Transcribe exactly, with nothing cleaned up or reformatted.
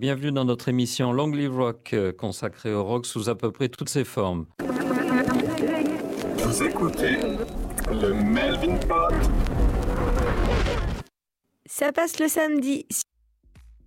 Bienvenue dans notre émission Long Live Rock, euh, consacrée au rock sous à peu près toutes ses formes. Vous écoutez le Melvin Pod. Ça passe le samedi